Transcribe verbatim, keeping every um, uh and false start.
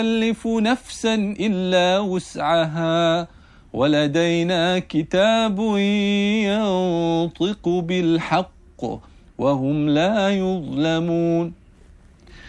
نكلف نفسا إلا وسعها ولدينا كتاب ينطق بالحق وهم لا يظلمون.